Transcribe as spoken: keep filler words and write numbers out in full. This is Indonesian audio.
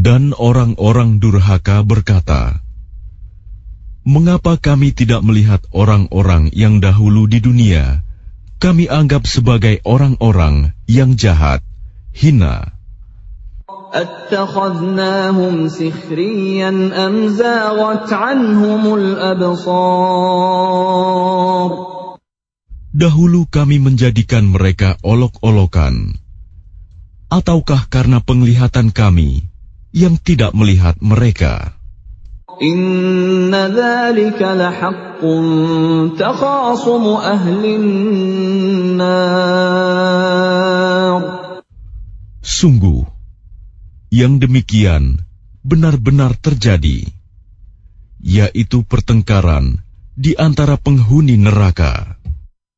Dan orang-orang durhaka berkata, "Mengapa kami tidak melihat orang-orang yang dahulu di dunia kami anggap sebagai orang-orang yang jahat, hina? أَتَّخَذْنَاهُمْ سِخْرِيًّا أَمْ زَاغَتْ عَنْهُمُ الْأَبْصَارُ." Dahulu kami menjadikan mereka olok-olokan, ataukah karena penglihatan kami yang tidak melihat mereka? Inna dzalika lahaqqun takhasumu ahlin nar. Sungguh, yang demikian benar-benar terjadi, yaitu pertengkaran di antara penghuni neraka.